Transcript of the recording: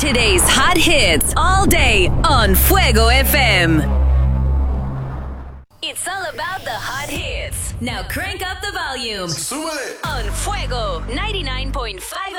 Today's hot hits all day on Fuego FM. It's all about the hot hits. Now crank up the volume Súbele. on Fuego 99.5